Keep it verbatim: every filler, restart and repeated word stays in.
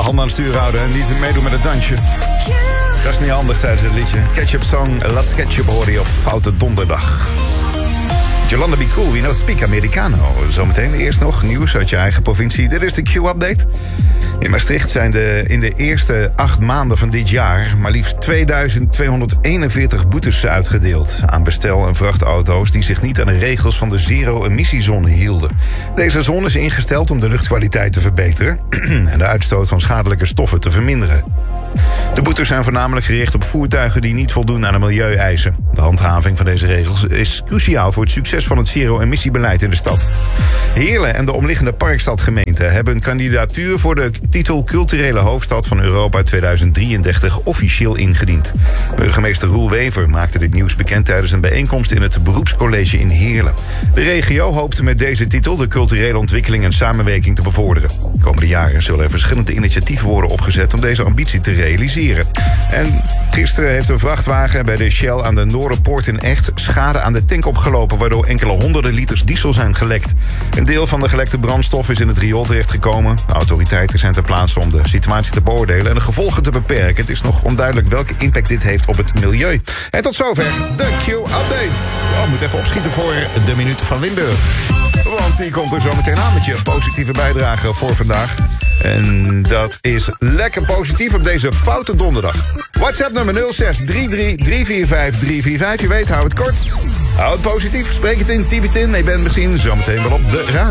handen aan het stuur houden en niet meedoen met het dansje. Dat is niet handig tijdens het liedje. Ketchup Song, Last Ketchup hoor je op Foute Donderdag. Jolanda Be Cool, we know speak Americano. Zometeen eerst nog nieuws uit je eigen provincie. Dit is de Q-update. In Maastricht zijn de, in de eerste acht maanden van dit jaar maar liefst tweeduizend tweehonderdeenenveertig boetes uitgedeeld aan bestel- en vrachtauto's die zich niet aan de regels van de zero-emissiezone hielden. Deze zone is ingesteld om de luchtkwaliteit te verbeteren en de uitstoot van schadelijke stoffen te verminderen. De boetes zijn voornamelijk gericht op voertuigen die niet voldoen aan de milieueisen. De handhaving van deze regels is cruciaal voor het succes van het zero-emissiebeleid in de stad. Heerlen en de omliggende Parkstadgemeente hebben een kandidatuur voor de titel Culturele Hoofdstad van Europa tweeduizend drieëndertig officieel ingediend. Burgemeester Roel Wever maakte dit nieuws bekend tijdens een bijeenkomst in het beroepscollege in Heerlen. De regio hoopte met deze titel de culturele ontwikkeling en samenwerking te bevorderen. De komende jaren zullen er verschillende initiatieven worden opgezet om deze ambitie te realiseren. En gisteren heeft een vrachtwagen bij de Shell aan de Noorderpoort in Echt schade aan de tank opgelopen, waardoor enkele honderden liters diesel zijn gelekt. Een deel van de gelekte brandstof is in het riool terechtgekomen. De autoriteiten zijn ter plaatse om de situatie te beoordelen en de gevolgen te beperken. Het is nog onduidelijk welke impact dit heeft op het milieu. En tot zover de Q-update. Oh, moet even opschieten voor de minuut van Limburg. Want die komt er zo meteen aan met je positieve bijdrage voor vandaag. En dat is lekker positief op deze foute donderdag. WhatsApp nummer nul zes drie drie drie vier vijf drie vier vijf. Je weet, hou het kort. Hou het positief, spreek het in, typ het in. Ik ben misschien zometeen wel op de radio.